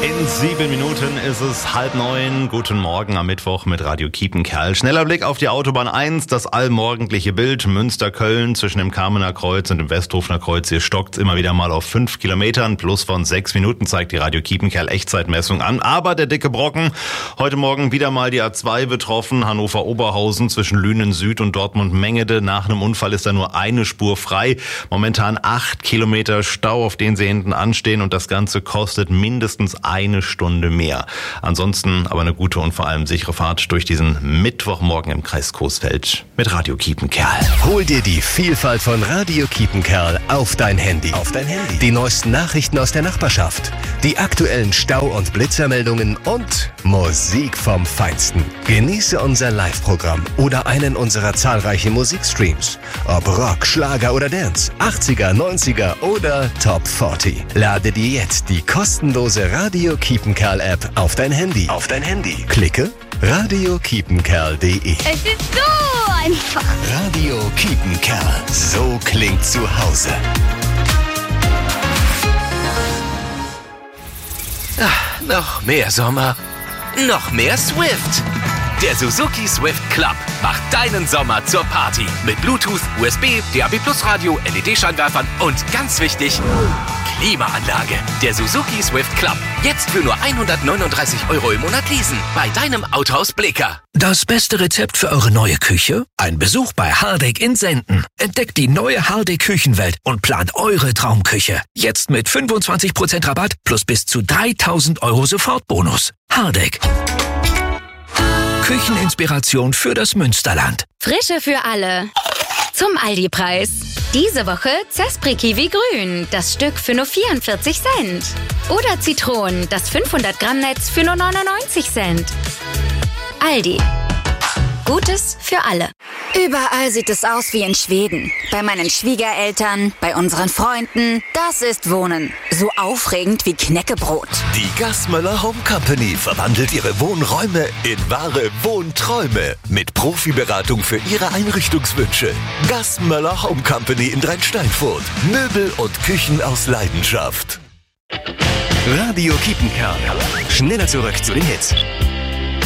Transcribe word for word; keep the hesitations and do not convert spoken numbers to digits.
In sieben Minuten ist es halb neun. Guten Morgen am Mittwoch mit Radio Kiepenkerl. Schneller Blick auf die Autobahn eins, das allmorgendliche Bild. Münster-Köln zwischen dem Kamener Kreuz und dem Westhofener Kreuz. Hier stockt immer wieder mal auf fünf Kilometern. Plus von sechs Minuten zeigt die Radio Kiepenkerl Echtzeitmessung an. Aber der dicke Brocken. Heute Morgen wieder mal die A zwei betroffen. Hannover-Oberhausen zwischen Lünen Süd und Dortmund-Mengede. Nach einem Unfall ist da nur eine Spur frei. Momentan acht Kilometer Stau, auf denen sie hinten anstehen. Und das Ganze kostet mindestens eine Stunde mehr. Ansonsten aber eine gute und vor allem sichere Fahrt durch diesen Mittwochmorgen im Kreis Coesfeld mit Radio Kiepenkerl. Hol dir die Vielfalt von Radio Kiepenkerl auf dein Handy. Auf dein Handy. Die neuesten Nachrichten aus der Nachbarschaft, die aktuellen Stau- und Blitzermeldungen und Musik vom Feinsten. Genieße unser Live-Programm oder einen unserer zahlreichen Musikstreams. Ob Rock, Schlager oder Dance, achtziger, neunziger oder Top vierzig. Lade dir jetzt die kostenlose Radio Kiepenkerl App auf dein Handy. Auf dein Handy. Klicke radio kiepenkerl punkt de. Es ist so einfach. Radio Kiepenkerl. So klingt zu Hause. Ach, noch mehr Sommer. Noch mehr Swift. Der Suzuki Swift Club macht deinen Sommer zur Party. Mit Bluetooth, U S B, D A B Plus Radio, L E D-Scheinwerfern und ganz wichtig, Klimaanlage. Der Suzuki Swift Club. Jetzt für nur hundertneununddreißig Euro im Monat leasen. Bei deinem Autohaus Blicker. Das beste Rezept für eure neue Küche? Ein Besuch bei Hardegg in Senden. Entdeckt die neue Hardegg Küchenwelt und plant eure Traumküche. Jetzt mit fünfundzwanzig Prozent Rabatt plus bis zu dreitausend Euro Sofortbonus. Hardegg. Kücheninspiration für das Münsterland. Frische für alle. Zum Aldi-Preis. Diese Woche Zespri Kiwi Grün, das Stück für nur vierundvierzig Cent. Oder Zitronen, das fünfhundert Gramm Netz für nur neunundneunzig Cent. Aldi. Gutes für alle. Überall sieht es aus wie in Schweden. Bei meinen Schwiegereltern, bei unseren Freunden. Das ist Wohnen. So aufregend wie Knäckebrot. Die Gassmöller Home Company verwandelt ihre Wohnräume in wahre Wohnträume. Mit Profiberatung für ihre Einrichtungswünsche. Gassmöller Home Company in Drei-Steinfurt. Möbel und Küchen aus Leidenschaft. Radio Kiepenkerl. Schneller zurück zu den Hits.